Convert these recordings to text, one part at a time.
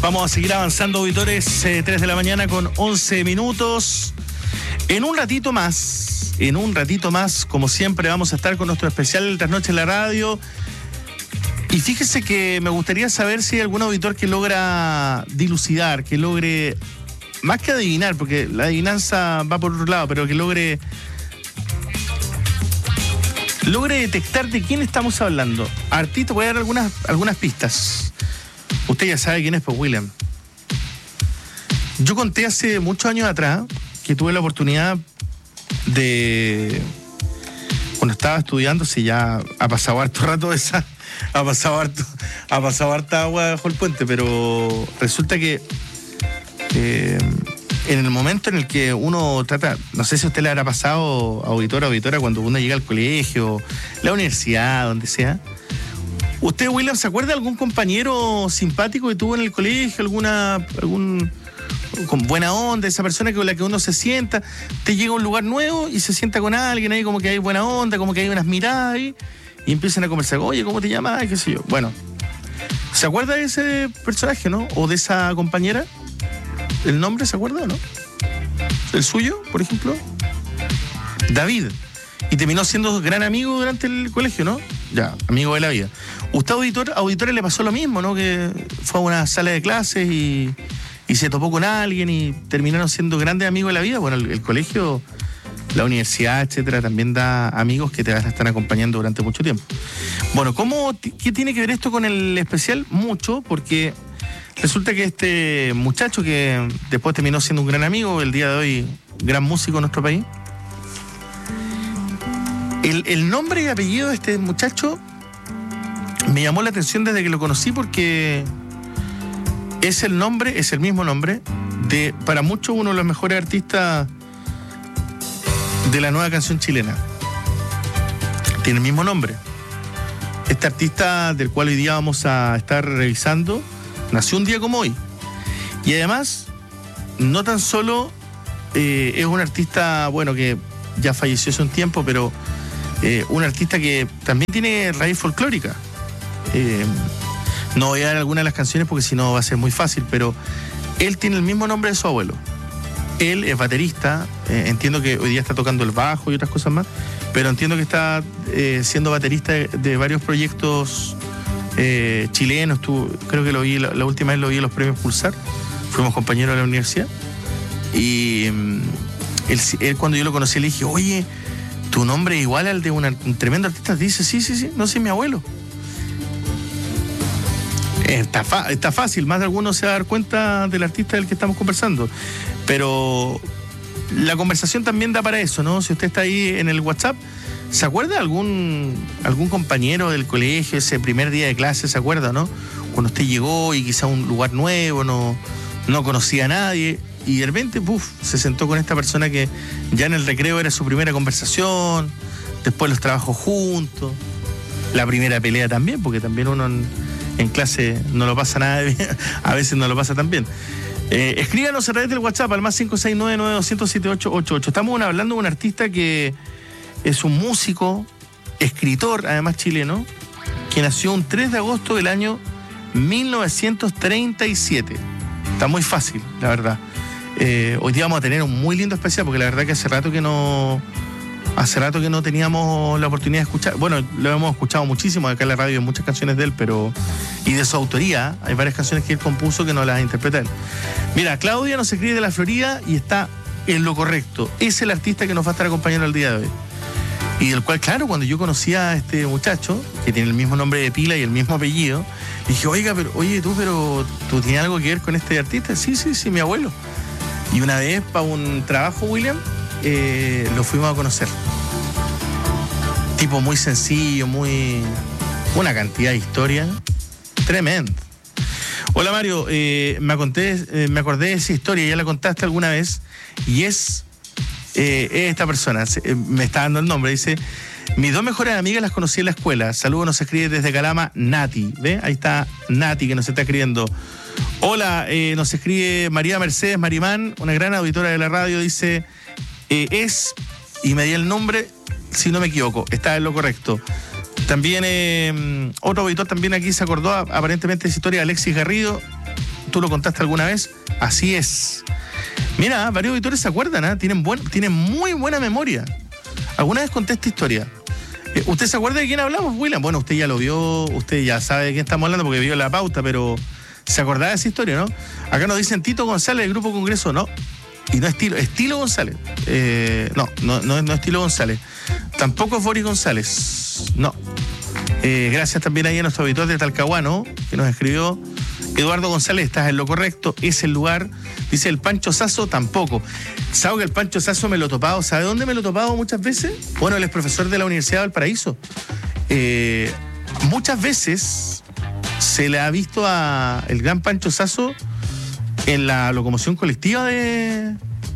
Vamos a seguir avanzando, auditores. 3 de la mañana con 11 minutos. En un ratito más, como siempre, vamos a estar con nuestro especial El Trasnoche en la Radio. Y fíjese que me gustaría saber si hay algún auditor que logra dilucidar, que logre, más que adivinar, porque la adivinanza va por otro lado, pero que logre detectar de quién estamos hablando. Artista, voy a dar algunas pistas. Usted ya sabe quién es, pues, William. Yo conté hace muchos años atrás que tuve la oportunidad de, cuando estaba estudiando, si ya ha pasado harto rato esa, ha pasado harta agua bajo el puente, pero resulta que en el momento en el que uno trata, no sé si a usted le habrá pasado, auditora, cuando uno llega al colegio, la universidad, donde sea. ¿Usted, William, se acuerda de algún compañero simpático que tuvo en el colegio, algún con buena onda, esa persona con la que uno se sienta, te llega a un lugar nuevo y se sienta con alguien ahí, como que hay buena onda, como que hay unas miradas ahí, y empiezan a conversar, oye, ¿cómo te llamas? ¿Qué sé yo? Bueno, ¿se acuerda de ese personaje, no? ¿O de esa compañera? ¿El nombre se acuerda o no? ¿El suyo, por ejemplo? David. Y terminó siendo gran amigo durante el colegio, ¿no? Ya, amigo de la vida. ¿Usted, auditora, le pasó lo mismo, no? Que fue a una sala de clases y se topó con alguien y terminaron siendo grandes amigos de la vida. Bueno, el colegio, la universidad, etcétera, también da amigos que te van a estar acompañando durante mucho tiempo. Bueno, ¿qué tiene que ver esto con el especial? Mucho, porque resulta que este muchacho que después terminó siendo un gran amigo, el día de hoy gran músico en nuestro país, el nombre y apellido de este muchacho me llamó la atención desde que lo conocí, porque es el mismo nombre de, para muchos, uno de los mejores artistas de la nueva canción chilena. Tiene el mismo nombre. Este artista, del cual hoy día vamos a estar revisando, nació un día como hoy. Y además, no tan solo es un artista, bueno, que ya falleció hace un tiempo, pero un artista que también tiene raíz folclórica. No voy a dar algunas de las canciones porque si no va a ser muy fácil, pero él tiene el mismo nombre de su abuelo. Él es baterista, entiendo que hoy día está tocando el bajo y otras cosas más, pero entiendo que está siendo baterista de varios proyectos chilenos. Creo que lo vi, la última vez lo vi en los premios Pulsar, fuimos compañeros de la universidad, y él cuando yo lo conocí le dije, oye, tu nombre es igual al de un tremendo artista. Dice, sí, no sé, mi abuelo. Está fácil, más de alguno se va a dar cuenta del artista del que estamos conversando. Pero la conversación también da para eso, ¿no? Si usted está ahí en el WhatsApp, ¿se acuerda de algún compañero del colegio, ese primer día de clase, se acuerda, no? Cuando usted llegó y quizá a un lugar nuevo, no conocía a nadie, y de repente, se sentó con esta persona que ya en el recreo era su primera conversación, después los trabajos juntos, la primera pelea también, porque también uno en clase no lo pasa nada bien, a veces no lo pasa tan bien. Escríbanos a través del WhatsApp al más 569-9200-7888. Estamos hablando de un artista que es un músico, escritor, además chileno, que nació un 3 de agosto del año 1937. Está muy fácil, la verdad. Hoy día vamos a tener un muy lindo especial, porque la verdad que hace rato que no teníamos la oportunidad de escuchar. Bueno, lo hemos escuchado muchísimo acá en la radio, en muchas canciones de él, y de su autoría. Hay varias canciones que él compuso que no las interpreta él. Mira, Claudia nos escribe de la Florida y está en lo correcto. Es el artista que nos va a estar acompañando el día de hoy. Y del cual, claro, cuando yo conocí a este muchacho, que tiene el mismo nombre de pila y el mismo apellido, dije, oye, ¿tú tienes algo que ver con este artista? Sí, mi abuelo. Y una vez, para un trabajo, William, lo fuimos a conocer. Tipo muy sencillo, una cantidad de historia tremenda. Hola, Mario, me acordé de esa historia, ya la contaste alguna vez, y es esta persona, me está dando el nombre, dice: mis dos mejores amigas las conocí en la escuela. Saludos, nos escribe desde Calama Nati. ¿Ve? Ahí está Nati que nos está escribiendo. Hola, nos escribe María Mercedes Marimán, una gran auditora de la radio, dice, y me dio el nombre, si no me equivoco, está en lo correcto. También otro auditor también aquí se acordó aparentemente de esa historia, Alexis Garrido, ¿Tú lo contaste alguna vez? Así es. Mira, varios auditores se acuerdan, tienen muy buena memoria. ¿Alguna vez conté esta historia? ¿Usted se acuerda de quién hablamos, William? Bueno, usted ya lo vio, usted ya sabe de quién estamos hablando porque vio la pauta, pero ¿se acordaba de esa historia, no? Acá nos dicen Tito González del Grupo Congreso, no. Y no es Estilo González. No es Estilo González. Tampoco es Boris González. No. Gracias también ahí a nuestro auditor de Talcahuano, que nos escribió. Eduardo González, estás en lo correcto, es el lugar. Dice el Pancho Sasso, tampoco. ¿Sabe que el Pancho Sasso me lo he topado? ¿Sabe dónde me lo he topado muchas veces? Bueno, él es profesor de la Universidad de Valparaíso. Muchas veces se le ha visto a el gran Pancho Sasso en la locomoción colectiva de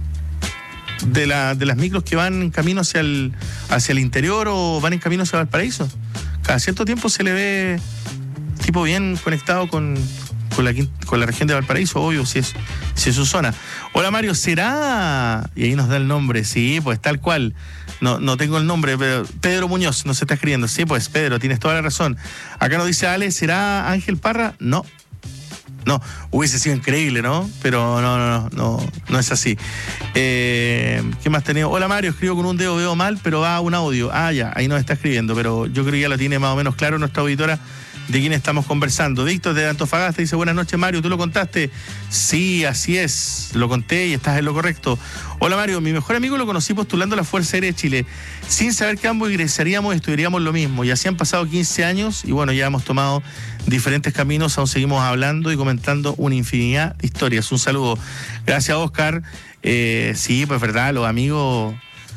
las micros que van en camino hacia el interior o van en camino hacia Valparaíso. Cada cierto tiempo se le ve tipo bien conectado con la región de Valparaíso, obvio, si es su zona. Hola Mario, ¿será? Y ahí nos da el nombre, sí, pues tal cual. No tengo el nombre, pero Pedro Muñoz nos está escribiendo. Sí, pues Pedro, tienes toda la razón. Acá nos dice Ale, ¿será Ángel Parra? No, hubiese sido increíble, ¿no? Pero no es así. ¿Qué más tenemos? Hola Mario, escribo con un dedo, veo mal, pero va un audio. Ya, ahí nos está escribiendo, pero yo creo que ya lo tiene más o menos claro nuestra auditora de quién estamos conversando. Víctor de Antofagasta dice, buenas noches Mario, ¿tú lo contaste? Sí, así es, lo conté y estás en lo correcto. Hola Mario, mi mejor amigo lo conocí postulando a la Fuerza Aérea de Chile, sin saber que ambos ingresaríamos y estudiaríamos lo mismo, y así han pasado 15 años y bueno, ya hemos tomado diferentes caminos, aún seguimos hablando y comentando una infinidad de historias. Un saludo. Gracias Oscar. Sí, pues verdad, los amigos...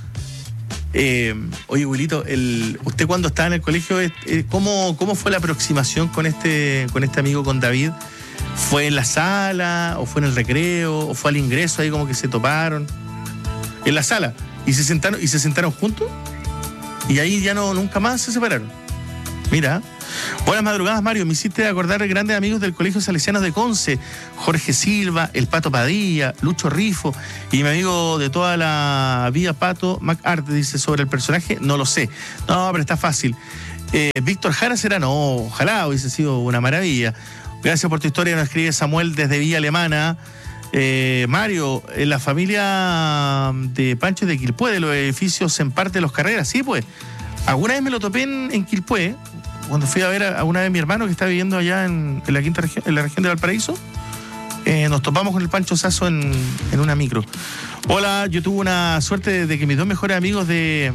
oye, Wilito, usted cuando estaba en el colegio, ¿cómo fue la aproximación con este amigo, con David? ¿Fue en la sala, o fue en el recreo, o fue al ingreso ahí como que se toparon? En la sala. ¿Y se sentaron juntos? Y ahí ya nunca más se separaron. Mira. Buenas madrugadas, Mario. Me hiciste acordar de grandes amigos del Colegio Salesianos de Conce, Jorge Silva, el Pato Padilla, Lucho Rifo, y mi amigo de toda la vida, Pato MacArthur, dice sobre el personaje, no lo sé. No, pero está fácil. Víctor Jara será, no, ojalá hubiese sido una maravilla. Gracias por tu historia, nos escribe Samuel desde Villa Alemana. Mario, en la familia de Pancho de Quilpué, de los edificios en parte de los Carreras, sí, pues. Alguna vez me lo topé en Quilpué, cuando fui a ver a una de mi hermano que está viviendo allá en la quinta región, en la región de Valparaíso. Nos topamos con el Pancho Sasso en una micro. Hola, yo tuve una suerte de que mis dos mejores amigos de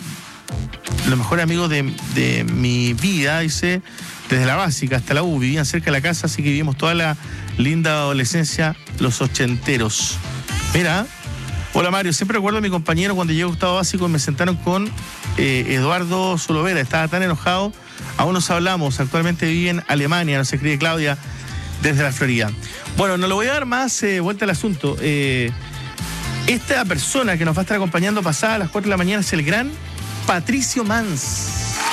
mi vida, dice, desde la básica hasta la U, vivían cerca de la casa, así que vivimos toda la linda adolescencia, los ochenteros. Mira, hola Mario, siempre recuerdo a mi compañero cuando llegué a octavo básico y me sentaron con Eduardo Solovera, estaba tan enojado. Aún nos hablamos, actualmente vive en Alemania, nos escribe Claudia desde la Florida. Bueno, no le voy a dar más vuelta al asunto. Esta persona que nos va a estar acompañando pasada a las 4 de la mañana es el gran Patricio Mans.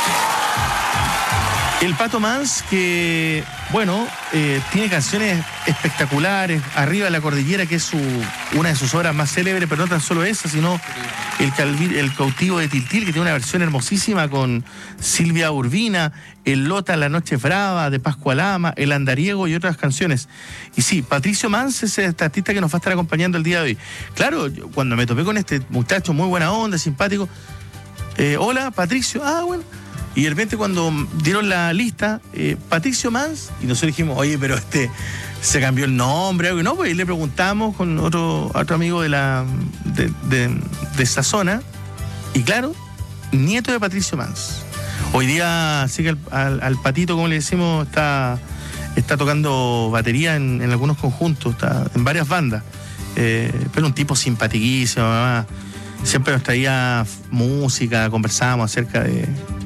El Pato Mans que, bueno, tiene canciones espectaculares, Arriba de la Cordillera, que es una de sus obras más célebres, pero no tan solo esa, sino El Cautivo de Tiltil, que tiene una versión hermosísima con Silvia Urbina, El Lota, La Noche Brava, de Pascualama, El Andariego y otras canciones. Y sí, Patricio Mans es este artista que nos va a estar acompañando el día de hoy. Claro, cuando me topé con este muchacho, muy buena onda, simpático, hola, Patricio, bueno. Y de repente cuando dieron la lista, Patricio Mans, y nosotros dijimos, oye, pero se cambió el nombre, algo, ¿no? Pues y le preguntamos con otro amigo de esa zona, y claro, nieto de Patricio Mans. Hoy día sí que al Patito, como le decimos, está tocando batería en algunos conjuntos, está en varias bandas, pero un tipo simpaticísimo, mamá. Siempre nos traía música, conversábamos acerca de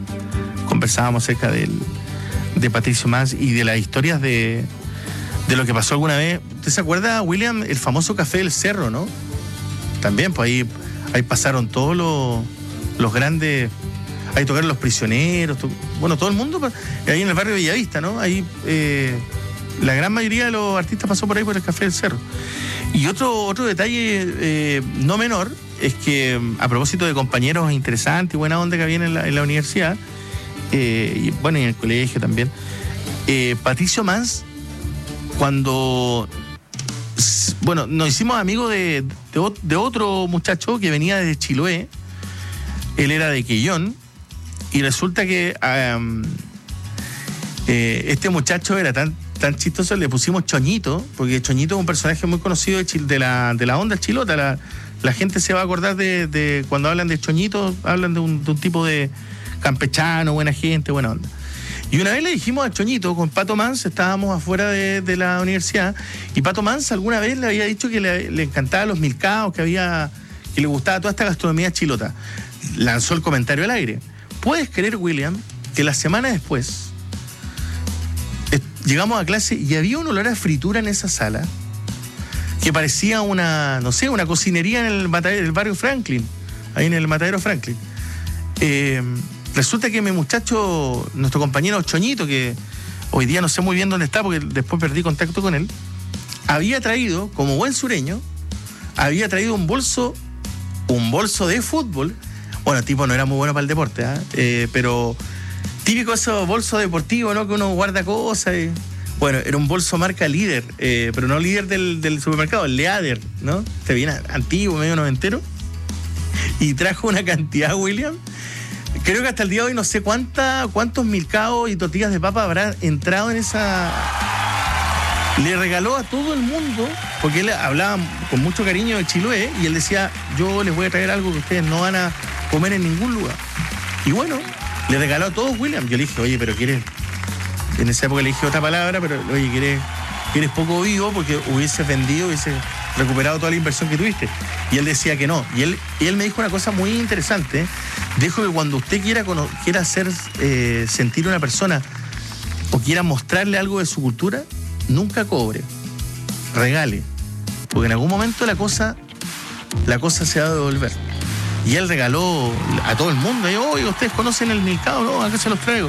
Patricio Mans y de las historias de lo que pasó alguna vez. ¿Usted se acuerda, William, el famoso Café del Cerro, no? También, pues ahí pasaron todos los grandes, ahí tocaron Los Prisioneros, todo el mundo, ahí en el barrio Bellavista, ¿no? Ahí la gran mayoría de los artistas pasó por ahí por el Café del Cerro. Y otro detalle no menor es que, a propósito de compañeros interesantes y buena onda que había en la universidad, y bueno, y en el colegio también, Patricio Mans cuando, bueno, nos hicimos amigos de otro muchacho que venía de Chiloé. Él era de Quillón, y resulta que este muchacho era tan chistoso, le pusimos Choñito, porque Choñito es un personaje muy conocido de la onda chilota. La gente se va a acordar de cuando hablan de Choñito, hablan de un tipo de campechano, buena gente, buena onda. Y una vez le dijimos a Choñito, con Pato Mans, estábamos afuera de la universidad, y Pato Mans alguna vez le había dicho que le encantaban los milcaos, que le gustaba toda esta gastronomía chilota. Lanzó el comentario al aire. ¿Puedes creer, William, que la semana después llegamos a clase y había un olor a fritura en esa sala que parecía una cocinería en el barrio Franklin, ahí en el matadero Franklin? Resulta que mi muchacho, nuestro compañero Choñito, que hoy día no sé muy bien dónde está porque después perdí contacto con él, había traído, como buen sureño, un bolso de fútbol. Bueno, el tipo no era muy bueno para el deporte, pero típico esos bolsos deportivos, ¿no? Que uno guarda cosas. Bueno, era un bolso marca Líder, pero no Líder del supermercado, Leader, ¿no? Este bien antiguo, medio noventero. Y trajo una cantidad, William. Creo que hasta el día de hoy no sé cuántos milcaos y tortillas de papa habrá entrado en esa. Le regaló a todo el mundo, porque él hablaba con mucho cariño de Chiloé, y él decía, yo les voy a traer algo que ustedes no van a comer en ningún lugar. Y bueno, le regaló a todos, William. Yo le dije, oye, pero ¿quieres? En esa época le dije otra palabra, pero oye, ¿quieres poco vivo? Porque hubieses vendido, hubieses recuperado toda la inversión que tuviste. Y él decía que no. Y él me dijo una cosa muy interesante. Dijo que cuando usted quiera hacer sentir a una persona o quiera mostrarle algo de su cultura, nunca cobre, regale, porque en algún momento la cosa se va a devolver. Y él regaló a todo el mundo. Y oye, ¿ustedes conocen el milcao? No, acá se los traigo.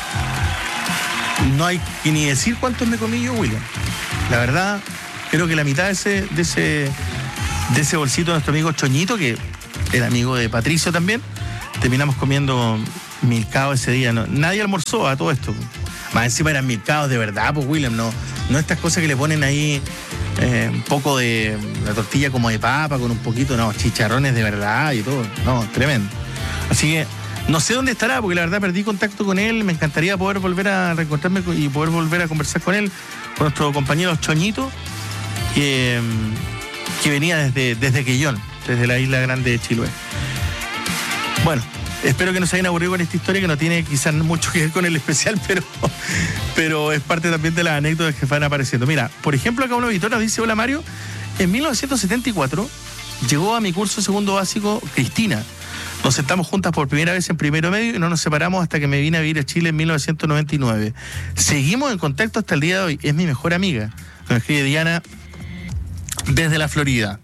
No hay que ni decir cuántos me comí yo, William. La verdad, creo que la mitad de ese bolsito de nuestro amigo Choñito, que era amigo de Patricio también, terminamos comiendo milcao ese día. No, nadie almorzó a todo esto. Más encima eran milcaos de verdad, pues, William, no estas cosas que le ponen ahí un poco de la tortilla como de papa con un poquito, no, chicharrones de verdad y todo, no, tremendo. Así que no sé dónde estará, porque la verdad perdí contacto con él. Me encantaría poder volver a reencontrarme y poder volver a conversar con él, con nuestro compañero Choñito, que venía desde Quillón, desde la isla grande de Chiloé. Bueno, espero que no se hayan aburrido con esta historia, que no tiene quizás mucho que ver con el especial, pero es parte también de las anécdotas que van apareciendo. Mira, por ejemplo, acá una auditora dice, hola Mario, en 1974 llegó a mi curso segundo básico Cristina. Nos sentamos juntas por primera vez en primero medio y no nos separamos hasta que me vine a vivir a Chile en 1999. Seguimos en contacto hasta el día de hoy. Es mi mejor amiga. Nos escribe Diana desde la Florida.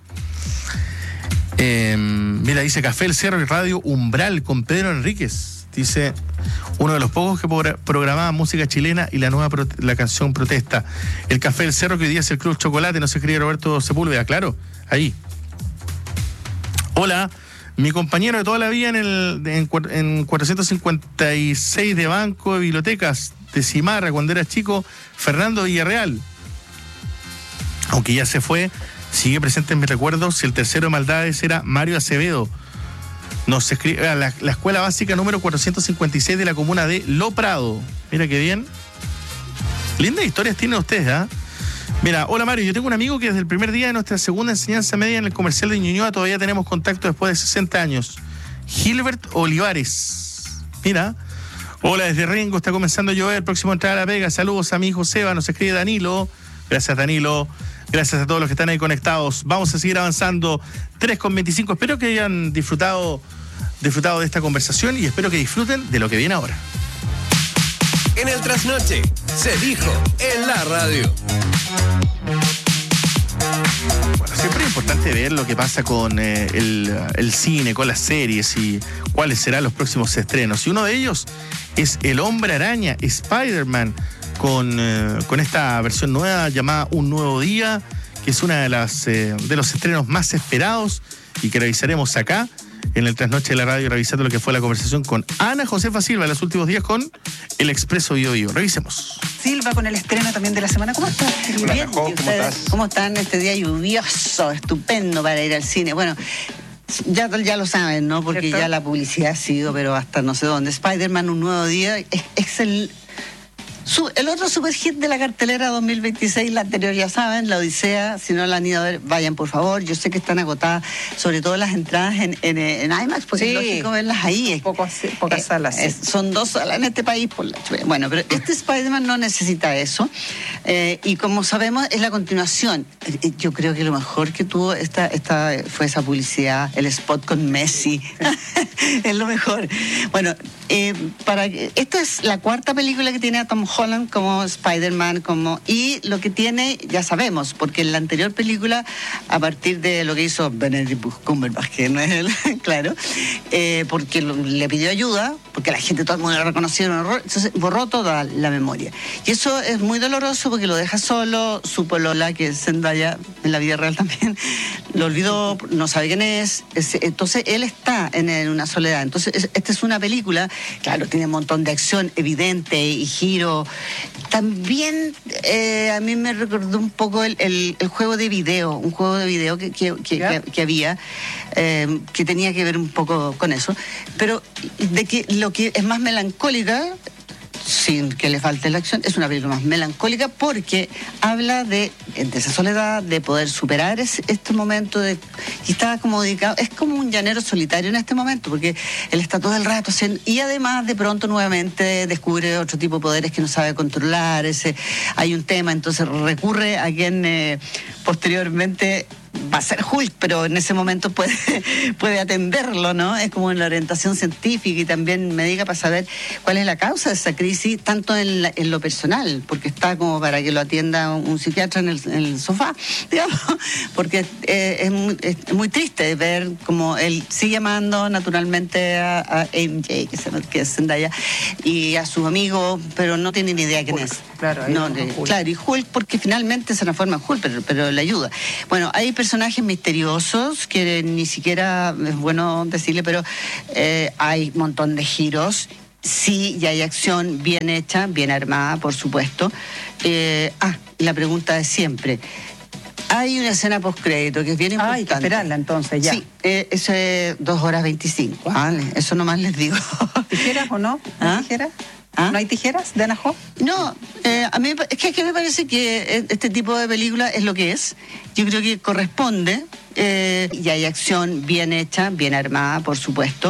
Mira, dice Café El Cerro y Radio Umbral con Pedro Enríquez. Dice, uno de los pocos que programaba música chilena y la canción Protesta. El Café El Cerro, que hoy día es el Club Chocolate, nos escribe Roberto Sepúlveda, claro, ahí. Hola, mi compañero de toda la vida en 456 de Banco de Bibliotecas de Cimarra, cuando era chico, Fernando Villarreal. Aunque ya se fue, sigue presente en mis recuerdos. El tercero de Maldades era Mario Acevedo. Nos escribe la escuela básica número 456 de la comuna de Lo Prado. Mira qué bien. Lindas historias tienen ustedes, ¿ah? Mira, hola Mario, yo tengo un amigo que desde el primer día de nuestra segunda enseñanza media en el comercial de Ñuñoa todavía tenemos contacto después de 60 años. Gilbert Olivares. Mira. Hola, desde Rengo está comenzando a llover, próximo a entrar a La Vega. Saludos a mi hijo Seba, nos escribe Danilo. Gracias, Danilo. Gracias a todos los que están ahí conectados. Vamos a seguir avanzando. 3:25. Espero que hayan disfrutado de esta conversación y espero que disfruten de lo que viene ahora. En el trasnoche se dijo en la radio. Bueno, siempre es importante ver lo que pasa con el cine, con las series y cuáles serán los próximos estrenos. Y uno de ellos es El Hombre Araña, Spider-Man, con esta versión nueva llamada Un Nuevo Día, que es una de los estrenos más esperados y que revisaremos acá en el trasnoche de la radio, revisando lo que fue la conversación con Ana Josefa Silva en los últimos días con El Expreso Bio Bio. Revisemos. Silva, con el estreno también de la semana. ¿Cómo estás? Hola, Bien. Najo, ¿cómo estás? ¿Cómo están este día lluvioso, estupendo para ir al cine? Bueno, ya lo saben, ¿no? Porque ¿Cierto? ya la publicidad ha sido, pero hasta no sé dónde. Spider-Man, un nuevo día, es el otro super hit de la cartelera 2026, la anterior ya saben, La Odisea. Si no la han ido a ver, vayan por favor. Yo sé que están agotadas, sobre todo las entradas en IMAX, porque Sí. es lógico verlas ahí. Pocas salas. Sí. Son 2 salas en este país. Bueno, pero este Spider-Man no necesita eso. Y como sabemos, es la continuación. Yo creo que lo mejor que tuvo esta fue esa publicidad, el spot con Messi. Es lo mejor. Bueno, esta es la 4ª película que tiene a Tom Holland como Spider-Man, y lo que tiene, ya sabemos, porque en la anterior película, a partir de lo que hizo Benedict Cumberbatch, que no es él, claro, porque le pidió ayuda, porque la gente, todo el mundo lo reconocieron, entonces borró toda la memoria. Y eso es muy doloroso porque lo deja solo, su polola, que es Zendaya, en la vida real también, lo olvidó, no sabe quién es, entonces él está en una soledad. Entonces, esta es una película, claro, tiene un montón de acción evidente y giro. También a mí me recordó un poco el juego de video, un juego de video que había, que tenía que ver un poco con eso, pero de que lo que es más melancólica, sin que le falte la acción, es una película más melancólica porque habla de esa soledad, de poder superar este momento, y está como dedicado, es como un llanero solitario en este momento, porque él está todo el rato y además de pronto nuevamente descubre otro tipo de poderes que no sabe controlar, hay un tema, entonces recurre a quien posteriormente va a ser Hulk, pero en ese momento puede atenderlo, ¿no? Es como en la orientación científica y también médica para saber cuál es la causa de esa crisis, tanto en lo personal, porque está como para que lo atienda un psiquiatra en el sofá, digamos, porque es muy triste ver cómo él sigue amando naturalmente a MJ, que es Zendaya, y a sus amigos, pero no tiene ni idea quién es. Claro, Claro, y Hulk porque finalmente se transforma en Hulk, pero le ayuda. Bueno, hay personajes misteriosos que ni siquiera es bueno decirle, pero hay un montón de giros. Sí, y hay acción bien hecha, bien armada, por supuesto. La pregunta de siempre. Hay una escena postcrédito que es bien importante. Hay que esperarla entonces, ya. Sí, eso es 2 horas 25. Vale, eso nomás les digo. ¿Tijeras o no? ¿Ah? ¿Tijeras? ¿Ah? ¿No hay tijeras de Najo? No, a mí es que me parece que este tipo de película es lo que es. Yo creo que corresponde, y hay acción bien hecha, bien armada, por supuesto.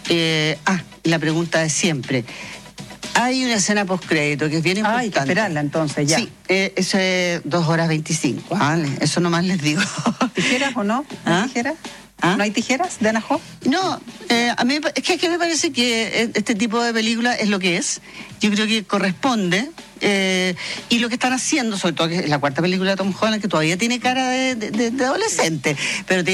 La pregunta de siempre. Hay una escena postcrédito que es bien importante. Hay que esperarla entonces, ya. Sí, eso es 2 horas 25. Vale, eso nomás les digo. ¿Tijeras o no? ¿No hay tijeras? ¿No hay tijeras de Najo? No, a mí es que me parece que este tipo de película es lo que es. Yo creo que corresponde, y lo que están haciendo, sobre todo que es la 4ª película de Tom Holland, que todavía tiene cara de adolescente, pero tiene